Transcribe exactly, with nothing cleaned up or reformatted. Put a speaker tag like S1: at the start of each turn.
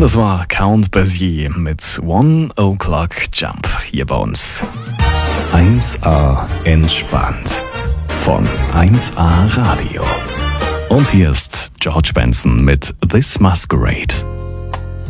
S1: Und das war Count Basie mit One O'Clock Jump hier bei uns. eins A entspannt von eins A Radio. Und hier ist George Benson mit This Masquerade.